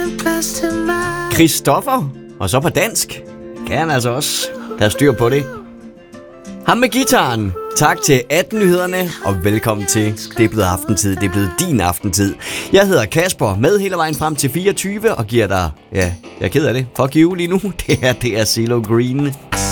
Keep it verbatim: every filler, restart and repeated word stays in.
Christoffer, og så på dansk. Kan han altså også. Der er styr på det. Ham med gitaren. Tak til atten-nyhederne, og velkommen til. Det er blevet aftentid, det er blevet din aftentid. Jeg hedder Kasper, med hele vejen frem til fireogtyve, og giver dig, ja, jeg er ked af det, fuck you lige nu. Det her, det er CeeLo Green.